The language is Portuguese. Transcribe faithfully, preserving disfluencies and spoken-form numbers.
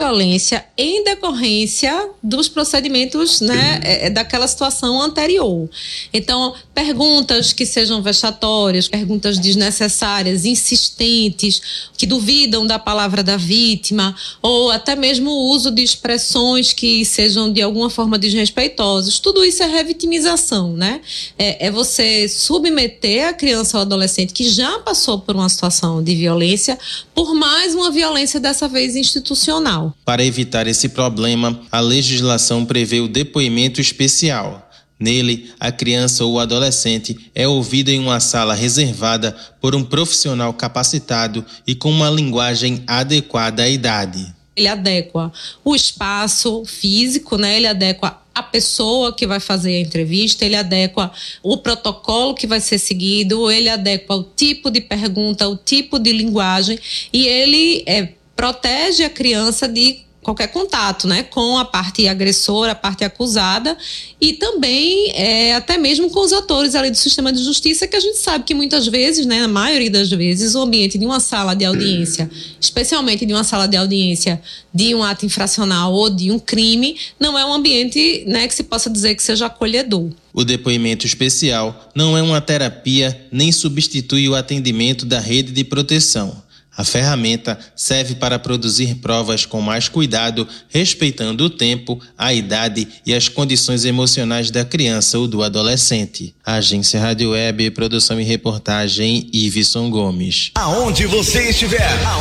violência em decorrência dos procedimentos, né, é, daquela situação anterior. Então, perguntas que sejam vexatórias, perguntas desnecessárias, insistentes, que duvidam da palavra da vítima, ou até mesmo o uso de expressões que sejam de alguma forma desrespeitosas. Tudo isso é revitimização, né? É, é você submeter a criança ou adolescente que já passou por uma situação de violência por mais uma violência, dessa vez institucional. Para evitar esse problema, a legislação prevê o depoimento especial. Nele, a criança ou adolescente é ouvida em uma sala reservada por um profissional capacitado e com uma linguagem adequada à idade. Ele adequa o espaço físico, né? Ele adequa a pessoa que vai fazer a entrevista, ele adequa o protocolo que vai ser seguido, ele adequa o tipo de pergunta, o tipo de linguagem, e ele é, protege a criança de qualquer contato, né, com a parte agressora, a parte acusada, e também é, até mesmo com os atores ali do sistema de justiça, que a gente sabe que muitas vezes, né, na maioria das vezes, o ambiente de uma sala de audiência, especialmente de uma sala de audiência de um ato infracional ou de um crime, não é um ambiente, né, que se possa dizer que seja acolhedor. O depoimento especial não é uma terapia nem substitui o atendimento da rede de proteção. A ferramenta serve para produzir provas com mais cuidado, respeitando o tempo, a idade e as condições emocionais da criança ou do adolescente. Agência Rádio Web, produção e reportagem, Iveson Gomes. Aonde você estiver.